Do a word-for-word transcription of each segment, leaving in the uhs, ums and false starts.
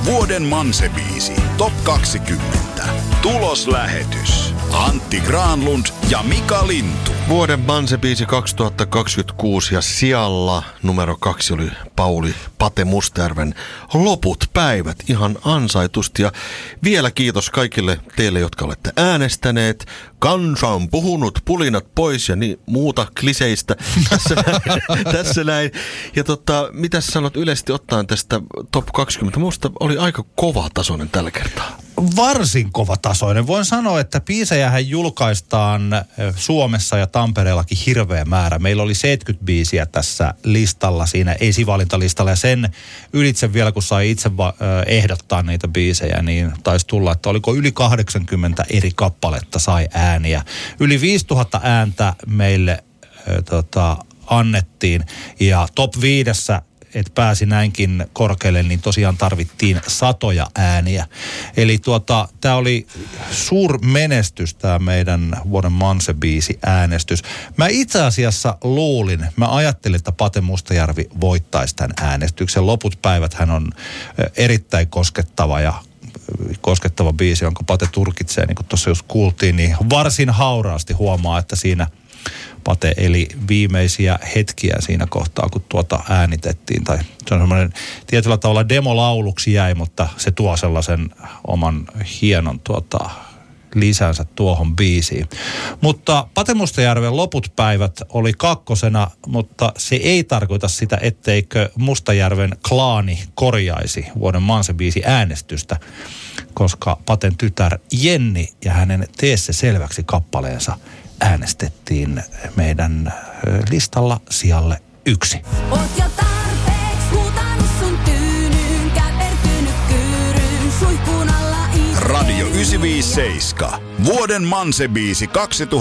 Vuoden Manse-biisi Top kaksikymmentä. Tuloslähetys. Antti Granlund ja Mika Lintu. Vuoden Manse-biisi kaksituhattakaksikymmentäkuusi ja sijalla numero kaksi oli Pauli Pate Mustajärven Loput päivät, ihan ansaitusti. Ja vielä kiitos kaikille teille, jotka olette äänestäneet. Kansa on puhunut, pulinat pois ja niin muuta kliseistä tässä, tässä näin. Ja tota, mitä sanot yleisesti ottaen tästä Top kaksikymmentä? Minusta oli aika kova tasoinen tällä kertaa. Varsin kova tasoinen. Voin sanoa, että biisejähän julkaistaan Suomessa ja Tampereellakin hirveä määrä. Meillä oli seitsemänkymmentä biisiä tässä listalla, siinä esivalintalistalla. Ja sen ylitse vielä, kun sai itse va- ehdottaa niitä biisejä, niin taisi tulla, että oliko yli kahdeksankymmentä eri kappaletta sai ääniä. Yli viisituhatta ääntä meille äh, tota, annettiin. Ja top viidessä, että pääsi näinkin korkealle, niin tosiaan tarvittiin satoja ääniä. Eli tuota, tämä oli suur menestys, tämä meidän vuoden Manse-biisi äänestys. Mä itse asiassa luulin, mä ajattelin, että Pate Mustajärvi voittaisi tämän äänestyksen. Loput päivät hän on erittäin koskettava ja koskettava biisi, jonka Pate tulkitsee, niin kuin tuossa jos kuultiin, niin varsin hauraasti huomaa, että siinä Pate eli viimeisiä hetkiä siinä kohtaa, kun tuota äänitettiin. Tai se on semmoinen tietyllä tavalla demolauluksi jäi, mutta se tuo sellaisen oman hienon tuota, lisänsä tuohon biisiin. Mutta Pate Mustajärven Loput päivät oli kakkosena, mutta se ei tarkoita sitä, etteikö Mustajärven klaani korjaisi vuoden Manse-biisi äänestystä, koska Paten tytär Jenni ja hänen Tee se selväksi -kappaleensa äänestettiin meidän listalla sijalle yksi. Oot jo tarpeeks huutanut sun tyynyyn, käpertynyt kyyryyn, suihkuun alla istuu. Radio yhdeksänsataaviisikymmentäseitsemän. Vuoden Manse-biisi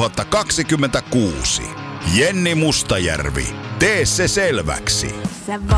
kaksituhattakaksikymmentäkuusi. Jenni Mustajärvi, Tee se selväksi.